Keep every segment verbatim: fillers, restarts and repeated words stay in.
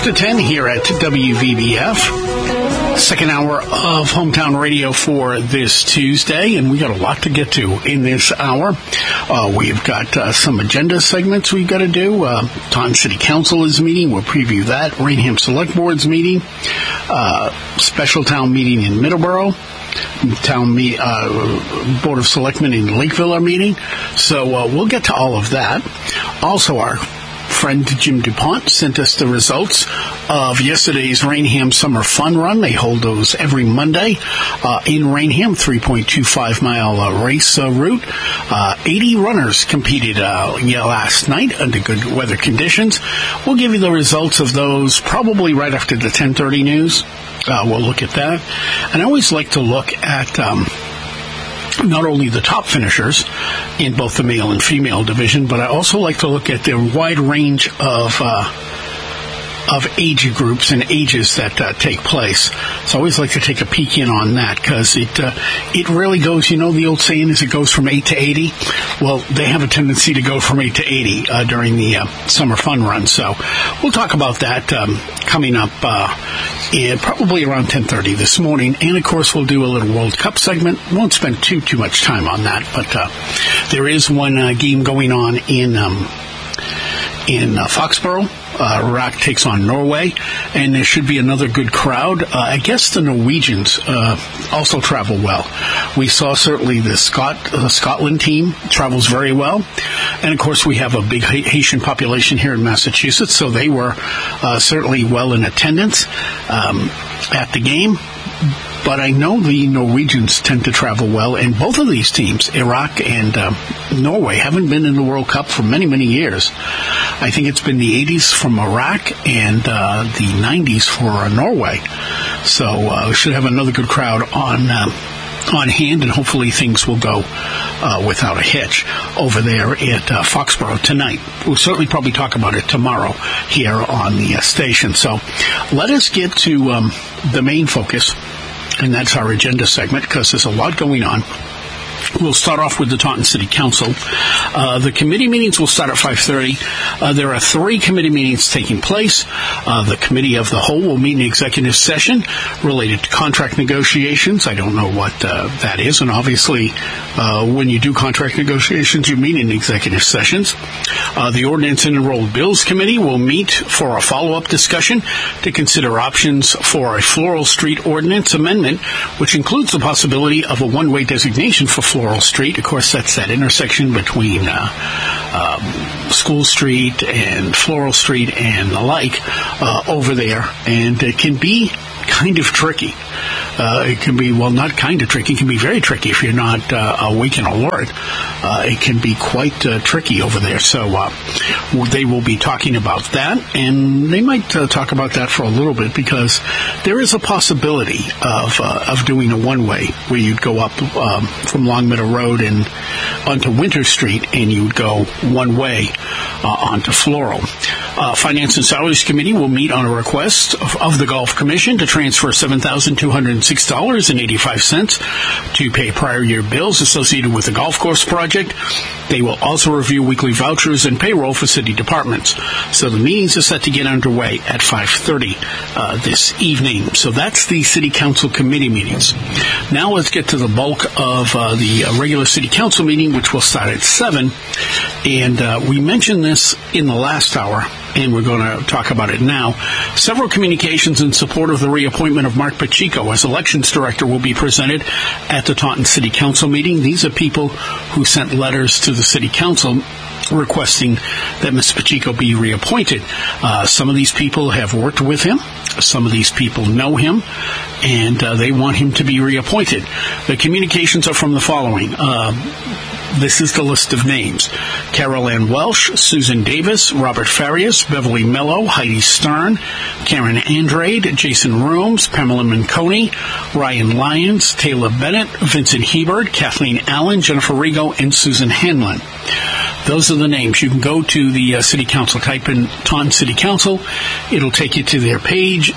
after ten here at W V B F. Second hour of Hometown Radio for this Tuesday, and we got a lot to get to in this hour. Uh, we've got uh, some agenda segments we've got to do. Uh, Taunton City Council is meeting. We'll preview that. Rainham Select Board's meeting. Uh, special town meeting in Middleborough. Town me, uh, Board of Selectmen in Lakeville are meeting. So uh, we'll get to all of that. Also, our friend Jim DuPont sent us the results of yesterday's Rainham Summer Fun Run. They hold those every Monday uh, in Rainham, three point two five mile uh, race uh, route. Uh, eighty runners competed uh, yeah, last night under good weather conditions. We'll give you the results of those probably right after the ten thirty news. Uh, we'll look at that. And I always like to look at Um, not only the top finishers in both the male and female division, but I also like to look at the wide range of uh, of age groups and ages that uh, take place. So I always like to take a peek in on that because it uh, it really goes, you know, the old saying is it goes from eight to eighty. Well, they have a tendency to go from eight to eighty uh, during the uh, Summer Fun Run. So we'll talk about that um, coming up uh, in probably around ten thirty this morning. And, of course, we'll do a little World Cup segment. Won't spend too, too much time on that. But uh, there is one uh, game going on in um, in uh, Foxborough. Uh, Iraq takes on Norway, and there should be another good crowd. Uh, I guess the Norwegians uh, also travel well. We saw certainly the Scot uh, Scotland team travels very well, and of course we have a big Haitian population here in Massachusetts, so they were uh, certainly well in attendance um, at the game. But I know the Norwegians tend to travel well, and both of these teams, Iraq and uh, Norway, haven't been in the World Cup for many, many years. I think it's been the eighties from Iraq and uh, the nineties for uh, Norway. So uh, we should have another good crowd on uh, on hand, and hopefully things will go uh, without a hitch over there at uh, Foxborough tonight. We'll certainly probably talk about it tomorrow here on the uh, station. So let us get to um, the main focus. And that's our agenda segment because there's a lot going on. We'll start off with the Taunton City Council. Uh, the committee meetings will start at five thirty. Uh, there are three committee meetings taking place. Uh, the Committee of the Whole will meet in executive session related to contract negotiations. I don't know what uh, that is, and obviously uh, when you do contract negotiations, you meet in executive sessions. Uh, the Ordinance and Enrolled Bills Committee will meet for a follow-up discussion to consider options for a Floral Street Ordinance amendment, which includes the possibility of a one-way designation for Floral Street. Of course, that's that intersection between uh, um, School Street and Floral Street and the like uh, over there, and it can be kind of tricky. Uh, it can be, well, not kind of tricky. It can be very tricky if you're not uh, awake and alert. Uh, it can be quite uh, tricky over there. So uh, they will be talking about that, and they might uh, talk about that for a little bit because there is a possibility of uh, of doing a one-way where you'd go up um, from Long Meadow Road and onto Winter Street, and you would go one way uh, onto Floral. Uh, Finance and Salaries Committee will meet on a request of, of the Golf Commission to transfer seven thousand two hundred six dollars and eighty-five cents to pay prior year bills associated with the golf course project. They will also review weekly vouchers and payroll for city departments. So the meetings are set to get underway at five thirty uh, this evening. So that's the City Council committee meetings. Now let's get to the bulk of uh, the uh, regular City Council meeting, which will start at seven. And uh, we mentioned this in the last hour, and we're going to talk about it now. Several communications in support of the reappointment of Mark Pacheco as elections director will be presented at the Taunton City Council meeting. These are people who sent letters to the City Council requesting that Mister Pacheco be reappointed. Uh, some of these people have worked with him. Some of these people know him, and uh, they want him to be reappointed. The communications are from the following. Uh, This is the list of names: Carol Ann Welsh, Susan Davis, Robert Farias, Beverly Mello, Heidi Stern, Karen Andrade, Jason Rooms, Pamela Manconi, Ryan Lyons, Taylor Bennett, Vincent Hebert, Kathleen Allen, Jennifer Rigo, and Susan Hanlon. Those are the names. You can go to the uh, City Council, type in Taunton City Council. It'll take you to their page.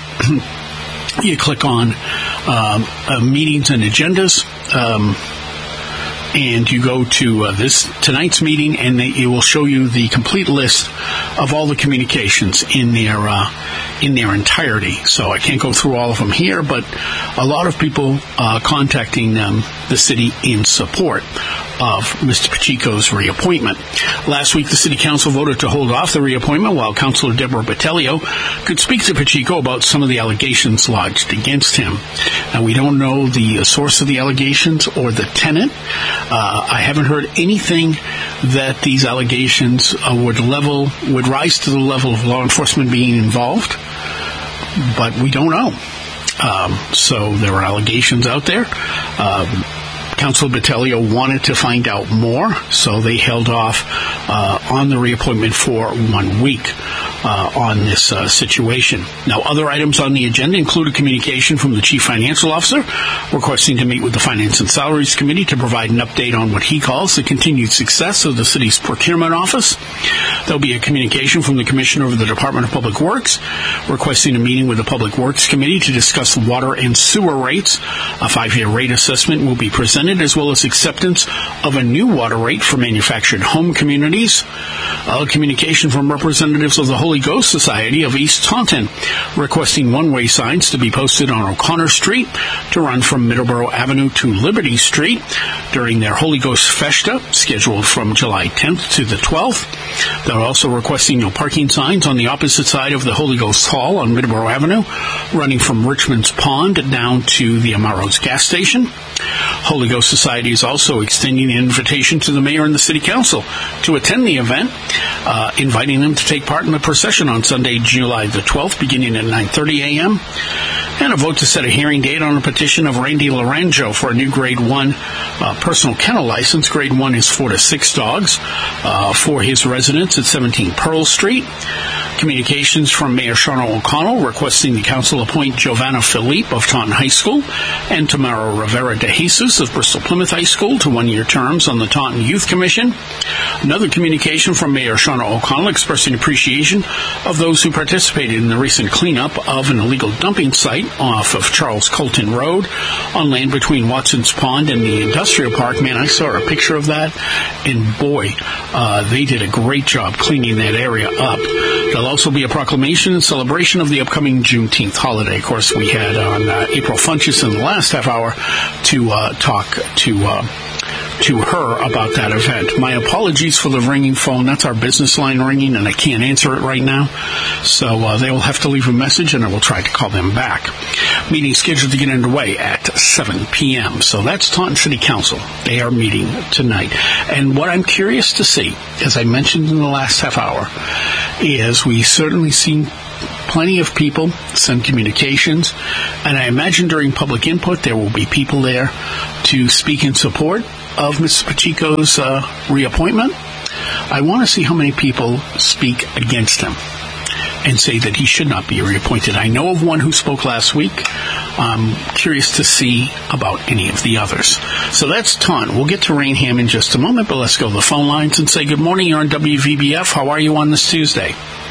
You click on um, uh, meetings and agendas. Um, and you go to uh, this tonight's meeting, and they, it will show you the complete list of all the communications in their uh, in their entirety. So I can't go through all of them here, but a lot of people uh, contacting um, the city in support of Mister Pacheco's reappointment. Last week, the City Council voted to hold off the reappointment while Councilor Deborah Botelho could speak to Pacheco about some of the allegations lodged against him. Now, we don't know the source of the allegations or the tenant. Uh, I haven't heard anything that these allegations uh, would level would rise to the level of law enforcement being involved, but we don't know. Um, so there are allegations out there. Um, Councilor Botelho wanted to find out more, so they held off uh, on the reappointment for one week uh, on this uh, situation. Now, other items on the agenda include a communication from the Chief Financial Officer requesting to meet with the Finance and Salaries Committee to provide an update on what he calls the continued success of the city's procurement office. There'll be a communication from the Commissioner of the Department of Public Works requesting a meeting with the Public Works Committee to discuss water and sewer rates. A five-year rate assessment will be presented, as well as acceptance of a new water rate for manufactured home communities. A communication from representatives of the Holy Ghost Society of East Taunton requesting one-way signs to be posted on O'Connor Street to run from Middleborough Avenue to Liberty Street during their Holy Ghost Festa, scheduled from July tenth to the twelfth. They're also requesting no parking signs on the opposite side of the Holy Ghost Hall on Middleborough Avenue, running from Richmond's Pond down to the Amaro's gas station. Holy Ghost Society is also extending an invitation to the mayor and the city council to attend the event, uh, inviting them to take part in the procession on Sunday, July the twelfth, beginning at nine thirty a.m., and a vote to set a hearing date on a petition of Randy Laranjo for a new Grade one uh, personal kennel license. Grade one is four to six dogs uh, for his residence at seventeen Pearl Street. Communications from Mayor Shauna O'Connell requesting the council appoint Giovanna Philippe of Taunton High School and Tamara Rivera de Jesus of Bristol Plymouth High School to one-year terms on the Taunton Youth Commission. Another communication from Mayor Shauna O'Connell expressing appreciation of those who participated in the recent cleanup of an illegal dumping site off of Charles Colton Road on land between Watson's Pond and the Industrial Park. Man, I saw a picture of that, and boy, uh, they did a great job cleaning that area up. There'll also be a proclamation and celebration of the upcoming Juneteenth holiday. Of course, we had on uh, April Funchess in the last half hour to uh, talk to uh, to her about that event. My apologies for the ringing phone. That's our business line ringing, and I can't answer it right now. So uh, they will have to leave a message, and I will try to call them back. Meeting scheduled to get underway at seven p.m. So that's Taunton City Council. They are meeting tonight. And what I'm curious to see, as I mentioned in the last half hour, is we certainly seen plenty of people send communications, and I imagine during public input there will be people there to speak in support of Mister Pacheco's uh, reappointment. I want to see how many people speak against him and say that he should not be reappointed. I know of one who spoke last week. I'm curious to see about any of the others. So that's Taunton. We'll get to Rainham in just a moment, but let's go to the phone lines and say good morning. You're on W V B F. How are you on this Tuesday?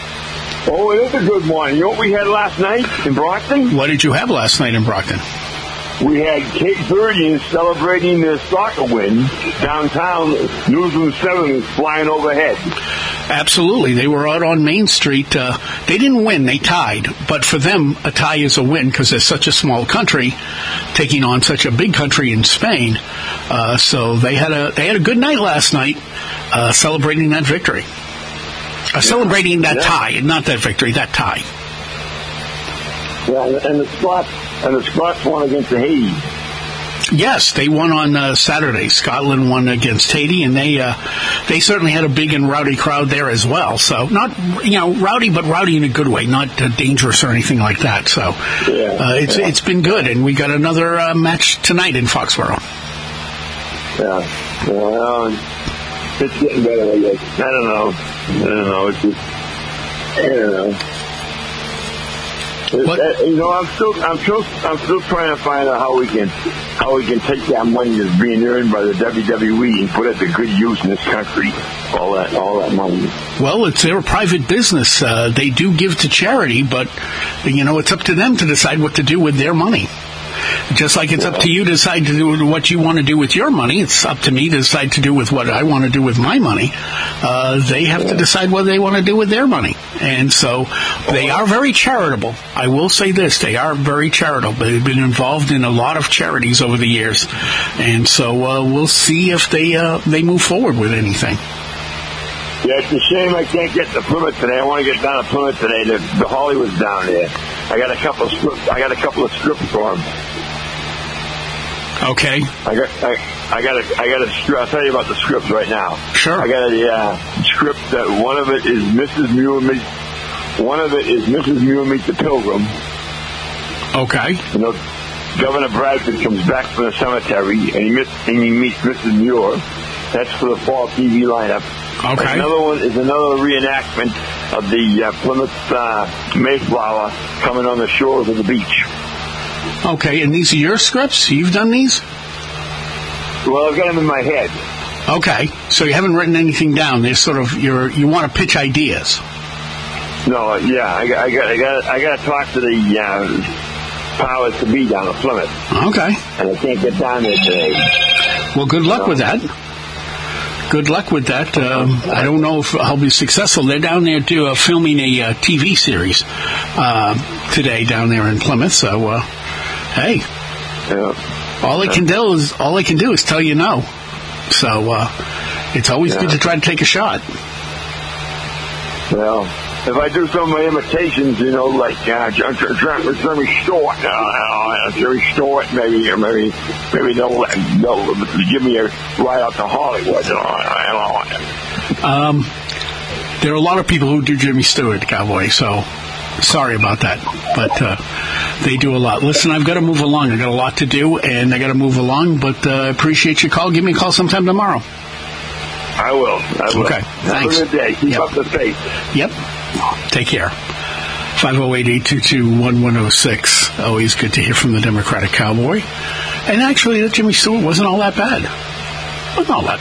Oh, it is a good morning. You know what we had last night in Brockton? What did you have last night in Brockton? We had Cape Verdeans celebrating their soccer win downtown, Newsroom seven flying overhead. Absolutely. They were out on Main Street. Uh, they didn't win. They tied. But for them, a tie is a win because they're such a small country taking on such a big country in Spain. Uh, so they had a they had a good night last night uh, celebrating that victory. Uh, yeah. Celebrating that yeah. tie, not that victory, that tie. Yeah, and the Scots and the Scots won against the Haiti. Yes, they won on uh, Saturday. Scotland won against Haiti, and they uh, they certainly had a big and rowdy crowd there as well. So not you know rowdy, but rowdy in a good way, not uh, dangerous or anything like that. So yeah, uh, it's yeah. it's been good, and we got another uh, match tonight in Foxborough. Yeah, well, it's getting better. I guess. I don't know. I don't know. It's just I don't know. What? You know, I'm still, I'm still, I'm still trying to find out how we can, how we can take that money that's being earned by the W W E and put it to good use in this country. All that, all that money. Well, it's their private business. Uh, they do give to charity, but you know, it's up to them to decide what to do with their money. Just like it's up to you to decide to do what you want to do with your money, it's up to me to decide to do with what I want to do with my money. Uh, they have to decide what they want to do with their money. And so they are very charitable. I will say this, they are very charitable. They've been involved in a lot of charities over the years. And so uh, we'll see if they uh, they move forward with anything. Yeah, it's a shame I can't get to Plymouth today. I want to get down to Plymouth today. The, the Hollywood's down there. I got a couple of scripts. I got a couple of scripts for him. Okay. I got. I, I got a. I got a. I'll tell you about the scripts right now. Sure. I got a uh, script that one of it is Missus Muir meet. One of it is Missus Muir meet the Pilgrim. Okay. You know, Governor Bradford comes back from the cemetery and he meets and he meets Missus Muir. That's for the fall T V lineup. Okay. Another one is another reenactment of the uh, Plymouth uh, Mayflower coming on the shores of the beach. Okay, and these are your scripts? You've done these? Well, I've got them in my head. Okay, so you haven't written anything down. They're sort of you're you want to pitch ideas. No, uh, yeah, I, I got, I got, I got to talk to the uh, powers to be down at Plymouth. Okay. And I can't get down there today. Well, good luck so. with that. Good luck with that. Um, I don't know if I'll be successful. They're down there to, uh, filming a uh, T V series uh, today down there in Plymouth. So, uh, hey, yeah. all I can do is all I can do is tell you no. So uh, it's always yeah. good to try to take a shot. Well, if I do some of my imitations, you know, like uh, Jeremy Stewart, uh, uh, Jerry Stewart, maybe, or maybe, maybe they'll, they'll give me a ride out to Hollywood. You know, um, there are a lot of people who do Jimmy Stewart, Cowboy. So sorry about that, but uh, they do a lot. Listen, I've got to move along. I got a lot to do, and I got to move along. But I uh, appreciate your call. Give me a call sometime tomorrow. I will. I will. Okay. Have Thanks. a good day. Keep yep. up the faith. Yep. Take care. five oh eight, eight two two, one one oh six. Always good to hear from the Democratic Cowboy. And actually, that Jimmy Stewart wasn't all that bad. Wasn't all that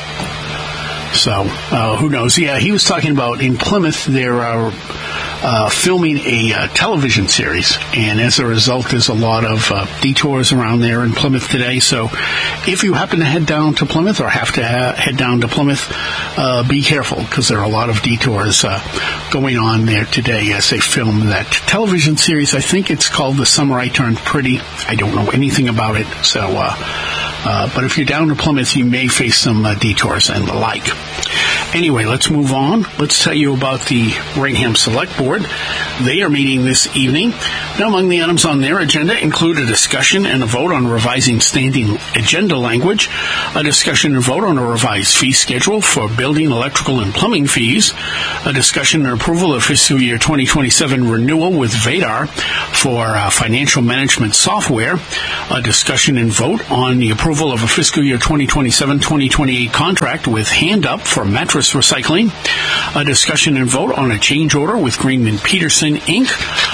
bad. So, uh, who knows? Yeah, he was talking about in Plymouth, there are uh, filming a uh, television series. And as a result, there's a lot of uh, detours around there in Plymouth today. So if you happen to head down to Plymouth or have to ha- head down to Plymouth, uh, be careful because there are a lot of detours uh, going on there today as they film that television series. I think it's called The Summer I Turned Pretty. I don't know anything about it. So, uh, uh, but if you're down to Plymouth, you may face some uh, detours and the like. Anyway, let's move on. Let's tell you about the Rainham Select Board. They are meeting this evening. Now, among the items on their agenda include a discussion and a vote on revising standing agenda language, a discussion and vote on a revised fee schedule for building, electrical, and plumbing fees, a discussion and approval of fiscal year twenty twenty-seven renewal with Vadar for uh, financial management software, a discussion and vote on the approval of a fiscal year twenty twenty-seven twenty twenty-eight contract with Hand Up for mattress recycling, a discussion and vote on a change order with Greenman Peterson, Incorporated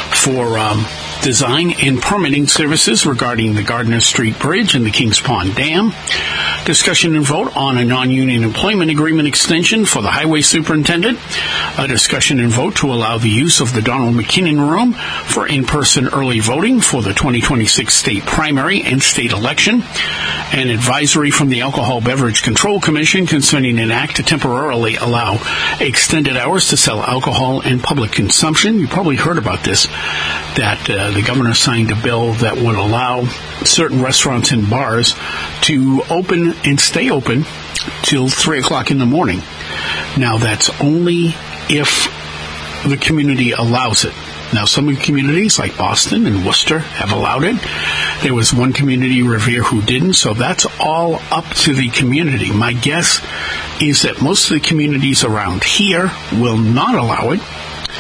for um, design and permitting services regarding the Gardner Street Bridge and the Kings Pond Dam, discussion and vote on a non-union employment agreement extension for the highway superintendent, a discussion and vote to allow the use of the Donald McKinnon Room for in-person early voting for the twenty twenty-six state primary and state election, an advisory from the Alcohol Beverage Control Commission concerning an act to temporarily allow extended hours to sell alcohol in public consumption. You probably heard about this, that uh, the governor signed a bill that would allow certain restaurants and bars to open and stay open till three o'clock in the morning. Now, that's only if the community allows it. Now, some communities like Boston and Worcester have allowed it. There was one community, Revere, who didn't, so that's all up to the community. My guess is that most of the communities around here will not allow it.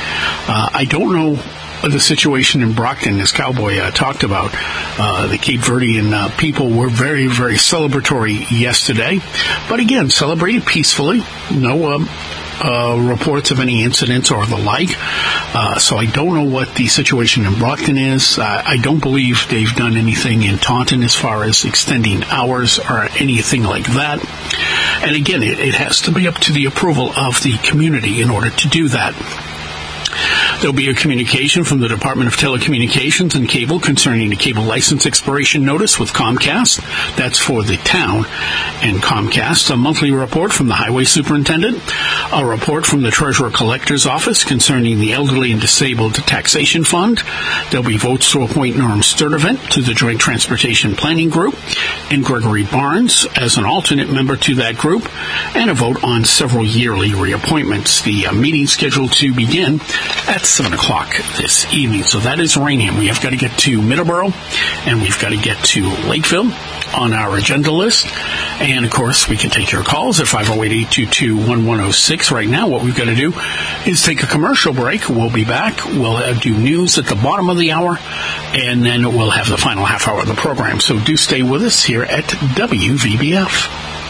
Uh, I don't know the situation in Brockton, as Cowboy uh, talked about. Uh, the Cape Verdean uh, people were very, very celebratory yesterday. But again, celebrated peacefully. No um, uh, reports of any incidents or the like. Uh, so I don't know what the situation in Brockton is. Uh, I don't believe they've done anything in Taunton as far as extending hours or anything like that. And again, it, it has to be up to the approval of the community in order to do that. There'll be a communication from the Department of Telecommunications and Cable concerning the cable license expiration notice with Comcast. That's for the town and Comcast. A monthly report from the Highway Superintendent. A report from the Treasurer Collector's Office concerning the Elderly and Disabled Taxation Fund. There'll be votes to appoint Norm Sturdivant to the Joint Transportation Planning Group and Gregory Barnes as an alternate member to that group, and a vote on several yearly reappointments. The uh, meeting scheduled to begin at seven o'clock this evening. So that is Rainham. We have got to get to Middleborough, and we've got to get to Lakeville on our agenda list. And, of course, we can take your calls at five oh eight, eight two two, one one oh six. Right now, what we've got to do is take a commercial break. We'll be back. We'll uh, do news at the bottom of the hour, and then we'll have the final half hour of the program. So do stay with us here at W V B F.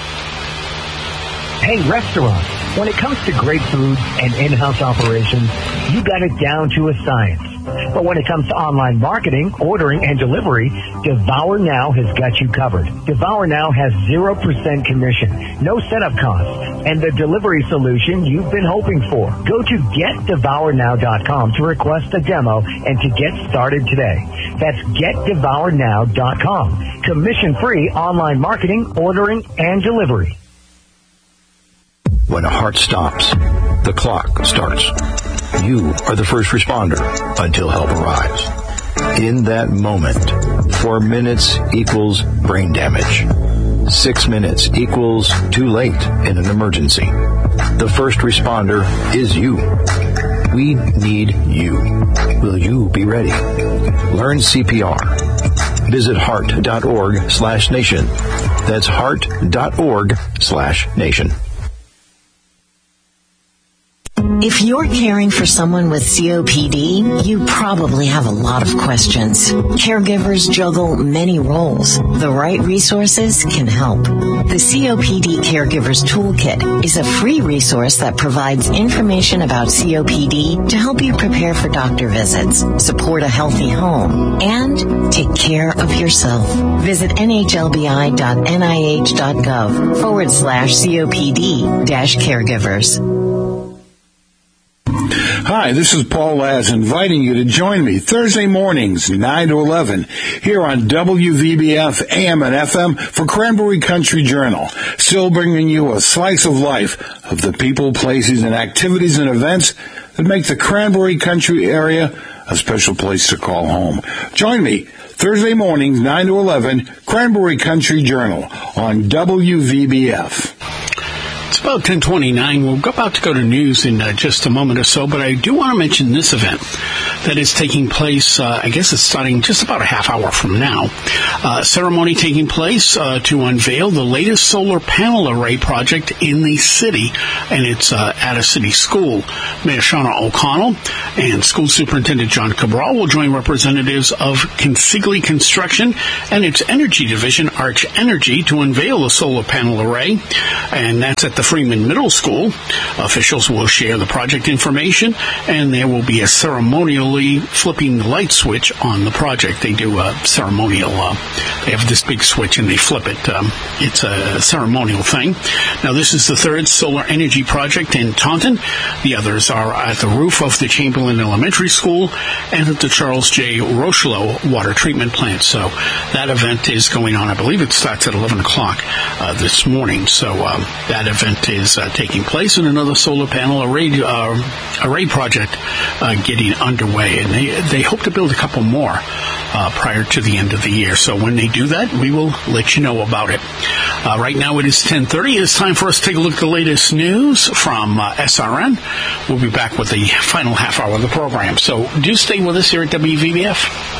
Hey, restaurants, when it comes to great food and in-house operations, you got it down to a science. But when it comes to online marketing, ordering, and delivery, Devour Now has got you covered. Devour Now has zero percent commission, no setup costs, and the delivery solution you've been hoping for. Go to get devour now dot com to request a demo and to get started today. That's get devour now dot com. Commission-free online marketing, ordering, and delivery. When a heart stops, the clock starts. You are the first responder until help arrives. In that moment, four minutes equals brain damage. Six minutes equals too late in an emergency. The first responder is you. We need you. Will you be ready? Learn C P R. Visit heart.org slash nation. That's heart.org slash nation. If you're caring for someone with C O P D, you probably have a lot of questions. Caregivers juggle many roles. The right resources can help. The C O P D Caregivers Toolkit is a free resource that provides information about C O P D to help you prepare for doctor visits, support a healthy home, and take care of yourself. Visit nhlbi.nih.gov forward slash COPD dash caregivers. Hi, this is Paul Laz inviting you to join me Thursday mornings, nine to eleven, here on W V B F A M and F M for Cranberry Country Journal, still bringing you a slice of life of the people, places, and activities and events that make the Cranberry Country area a special place to call home. Join me Thursday mornings, nine to eleven, Cranberry Country Journal on W V B F. It's about ten twenty-nine. We're about to go to news in uh, just a moment or so, but I do want to mention this event that is taking place, uh, I guess it's starting just about a half hour from now. Uh, ceremony taking place uh, to unveil the latest solar panel array project in the city, and it's uh, at a city school. Mayor Shauna O'Connell and School Superintendent John Cabral will join representatives of Consigli Construction and its energy division, Arch Energy, to unveil the solar panel array, and that's at the Freeman Middle School. Officials will share the project information, and there will be a ceremonially flipping the light switch on the project. They do a ceremonial, uh, they have this big switch and they flip it. Um, it's a ceremonial thing. Now, this is the third solar energy project in Taunton. The others are at the roof of the Chamberlain Elementary School and at the Charles J. Rocheleau water treatment plant. So that event is going on. I believe it starts at eleven o'clock uh, this morning. So um, that event is uh, taking place, and another solar panel array uh, array project uh, getting underway, and they they hope to build a couple more uh, prior to the end of the year. So when they do that, we will let you know about it. Uh, right now it is ten thirty. It's time for us to take a look at the latest news from uh, S R N. We'll be back with the final half hour of the program. So do stay with us here at W V B F.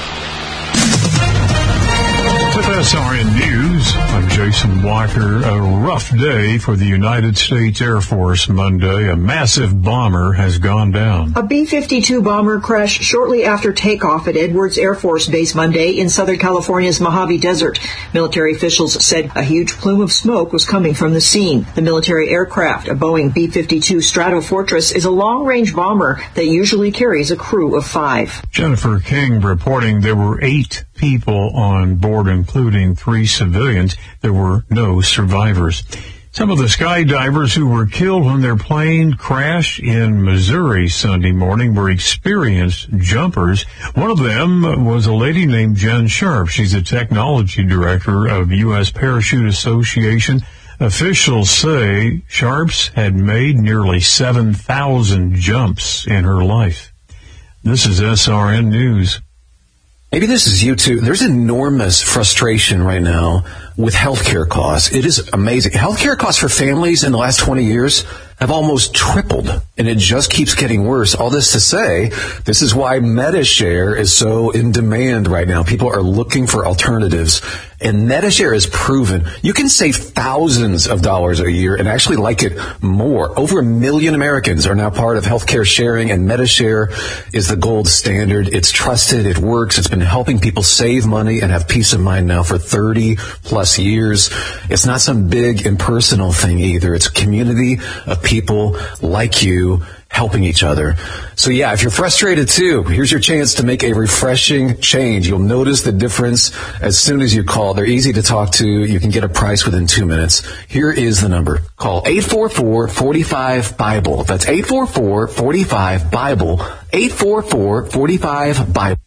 With S R N News, I'm Jason Walker. A rough day for the United States Air Force Monday. A massive bomber has gone down. A B fifty-two bomber crashed shortly after takeoff at Edwards Air Force Base Monday in Southern California's Mojave Desert. Military officials said a huge plume of smoke was coming from the scene. The military aircraft, a Boeing B fifty-two Stratofortress, is a long-range bomber that usually carries a crew of five. Jennifer King reporting there were eight people on board, including three civilians. There were no survivors. Some of the skydivers who were killed when their plane crashed in Missouri Sunday morning were experienced jumpers. One of them was a lady named Jen Sharp. She's the technology director of U S Parachute Association. Officials say Sharps had made nearly seven thousand jumps in her life. This is S R N News. Maybe this is you too. There's enormous frustration right now with healthcare costs. It is amazing. Healthcare costs for families in the last twenty years have almost tripled, and it just keeps getting worse. All this to say, this is why MediShare is so in demand right now. People are looking for alternatives, and MediShare is proven you can save thousands of dollars a year and actually like it more. Over a million Americans are now part of healthcare sharing, and MediShare is the gold standard. It's trusted, it works, it's been helping people save money and have peace of mind now for thirty plus years. It's not some big impersonal thing either. It's a community of people like you helping each other. So yeah, if you're frustrated too, here's your chance to make a refreshing change. You'll notice the difference as soon as you call. They're easy to talk to. You can get a price within two minutes. Here is the number. Call eight four four, four five, BIBLE. That's eight four four, four five, BIBLE. eight four four, four five, BIBLE.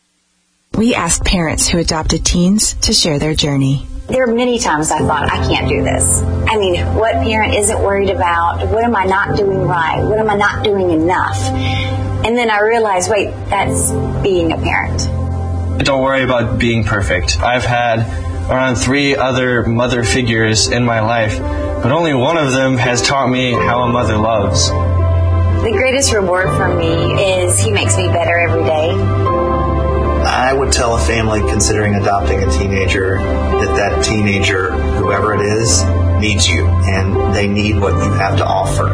We asked parents who adopted teens to share their journey. There are many times I thought, I can't do this. I mean, what parent isn't worried about? What am I not doing right? What am I not doing enough? And then I realized, wait, that's being a parent. Don't worry about being perfect. I've had around three other mother figures in my life, but only one of them has taught me how a mother loves. The greatest reward for me is he makes me better every day. I would tell a family considering adopting a teenager that that teenager, whoever it is, needs you, and they need what you have to offer.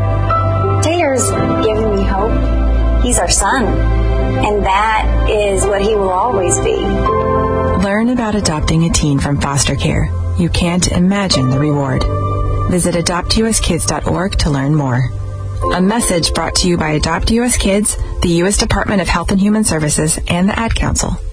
Taylor's given me hope. He's our son, and that is what he will always be. Learn about adopting a teen from foster care. You can't imagine the reward. Visit adopt u s kids dot org to learn more. A message brought to you by Adopt U S Kids, the U S Department of Health and Human Services, and the Ad Council.